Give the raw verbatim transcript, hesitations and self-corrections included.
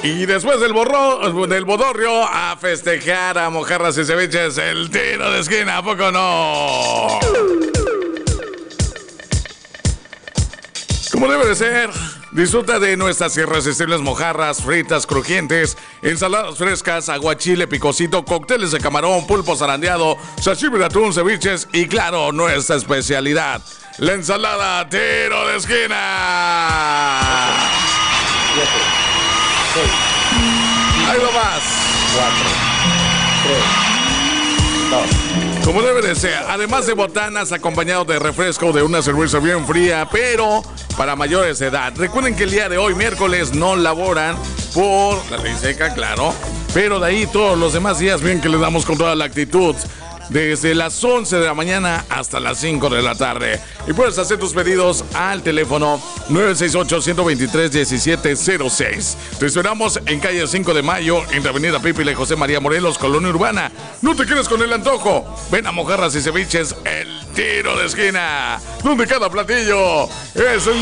Y después del, borro, del bodorrio, a festejar a mojarras y ceviches el tiro de esquina, ¿a poco no? Como debe de ser, disfruta de nuestras irresistibles mojarras, fritas, crujientes, ensaladas frescas, aguachile, picosito, cócteles de camarón, pulpo zarandeado, sashimi de atún, ceviches y claro, nuestra especialidad, la ensalada tiro de esquina. siete, seis, Ahí lo más. cuatro, tres, dos. Como debe de ser, además de botanas acompañado de refresco de una cerveza bien fría, pero para mayores de edad. Recuerden que el día de hoy, miércoles, no laboran por la ley seca, claro, pero de ahí todos los demás días, bien que les damos con toda la actitud. Desde las once de la mañana hasta las cinco de la tarde. Y puedes hacer tus pedidos al teléfono nueve seis ocho, uno dos tres, uno siete cero seis. Te esperamos en calle cinco de mayo, entre Avenida Pípila y José María Morelos, Colonia Urbana. No te quedes con el antojo. Ven a mojarras y ceviches, el tiro de esquina, donde cada platillo es el